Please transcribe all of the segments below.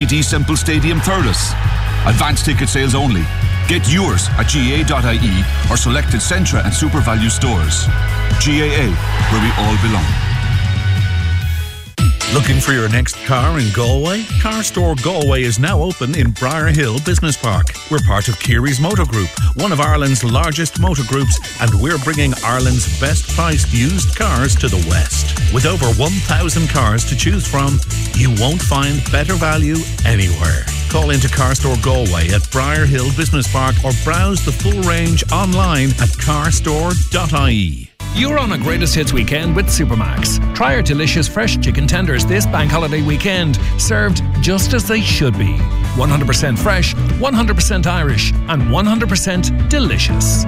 TD Semple Stadium, Thurles. Advanced ticket sales only. Get yours at GAA.ie or selected Centra and Super Value stores. GAA, where we all belong. Looking for your next car in Galway? Car Store Galway is now open in Briar Hill Business Park. We're part of Keary's Motor Group, one of Ireland's largest motor groups, and we're bringing Ireland's best priced used cars to the West. With over 1,000 cars to choose from, you won't find better value anywhere. Call into Car Store Galway at Briar Hill Business Park or browse the full range online at carstore.ie. You're on a Greatest Hits weekend with Supermax. Try our delicious fresh chicken tenders this bank holiday weekend, served just as they should be. 100% fresh, 100% Irish, and 100% delicious.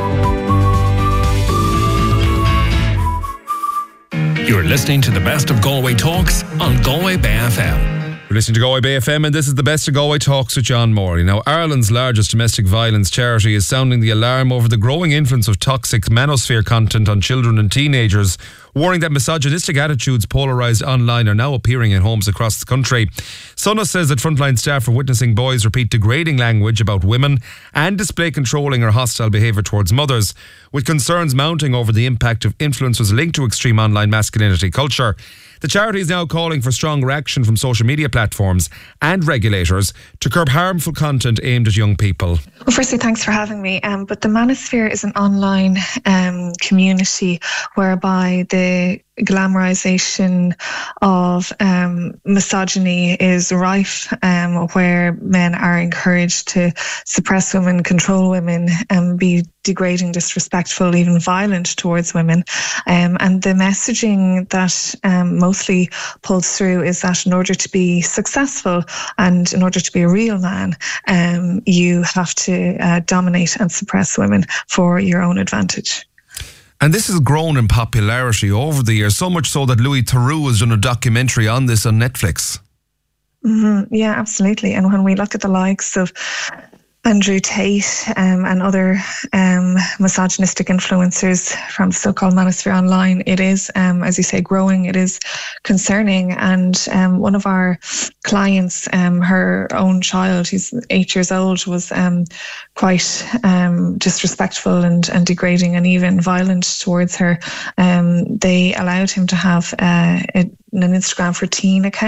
You're listening to the best of Galway Talks on Galway Bay FM. You're listening to Galway Bay FM, and this is the best of Galway Talks with John Morley. Now, Ireland's largest domestic violence charity is sounding the alarm over the growing influence of toxic manosphere content on children and teenagers, warning that misogynistic attitudes polarised online are now appearing in homes across the country. Sonos says that frontline staff are witnessing boys repeat degrading language about women and display controlling or hostile behaviour towards mothers, with concerns mounting over the impact of influencers linked to extreme online masculinity culture. The charity is now calling for stronger action from social media platforms and regulators to curb harmful content aimed at young people. Well, firstly, thanks for having me. But the Manosphere is an online community whereby the glamorization of misogyny is rife, where men are encouraged to suppress women, control women, and be degrading, disrespectful, even violent towards women. And the messaging that mostly pulls through is that in order to be successful and in order to be a real man, you have to dominate and suppress women for your own advantage. And this has grown in popularity over the years, so much so that Louis Theroux has done a documentary on this on Netflix. Mm-hmm. Yeah, absolutely. And when we look at the likes of Andrew Tate and other misogynistic influencers from so-called Manosphere online, it is, as you say, growing. It is concerning. And one of our clients, her own child, who's 8 years old, was quite disrespectful and degrading and even violent towards her. They allowed him to have an Instagram for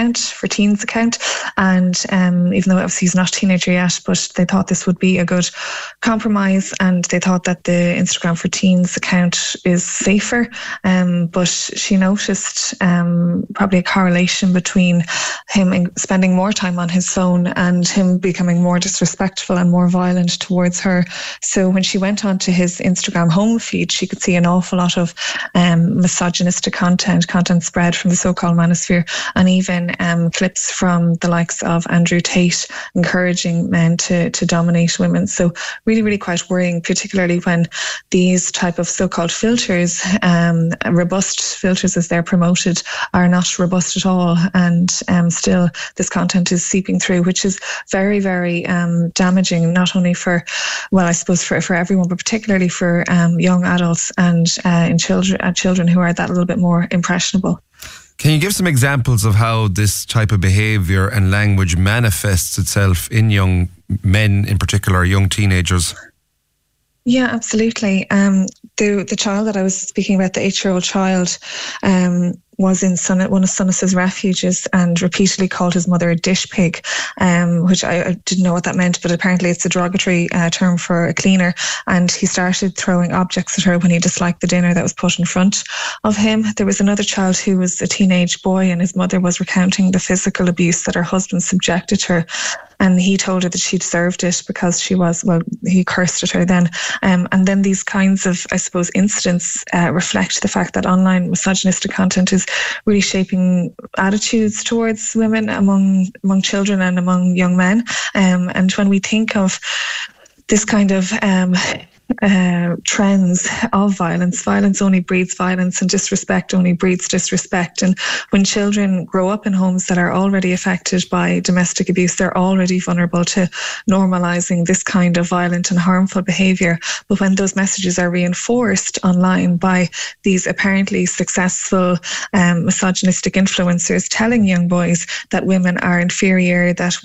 teens account, and even though obviously he's not a teenager yet, but they thought this would be a good compromise, and they thought that the Instagram for teens account is safer, but she noticed probably a correlation between him spending more time on his phone and him becoming more disrespectful and more violent towards her. So when she went onto his Instagram home feed, she could see an awful lot of misogynistic content spread from the so-called Manosphere, and even clips from the likes of Andrew Tate encouraging men to dominate women. So really, really quite worrying, particularly when these type of so-called filters, robust filters as they're promoted, are not robust at all. And still this content is seeping through, which is very, very damaging, not only for, well, I suppose for everyone, but particularly for young adults and in children who are that little bit more impressionable. Can you give some examples of how this type of behaviour and language manifests itself in young men, in particular, young teenagers? Yeah, absolutely. The child that I was speaking about, the 8-year-old child, was in one of Sonos's refuges and repeatedly called his mother a dish pig, which I didn't know what that meant, but apparently it's a derogatory term for a cleaner. And he started throwing objects at her when he disliked the dinner that was put in front of him. There was another child who was a teenage boy, and his mother was recounting the physical abuse that her husband subjected her. And he told her that she deserved it because he cursed at her then. And then these kinds of, I suppose, incidents reflect the fact that online misogynistic content is really shaping attitudes towards women among children and among young men. And when we think of this kind of trends of violence only breeds violence, and disrespect only breeds disrespect. And when children grow up in homes that are already affected by domestic abuse, they're already vulnerable to normalising this kind of violent and harmful behaviour. But when those messages are reinforced online by these apparently successful misogynistic influencers telling young boys that women are inferior, that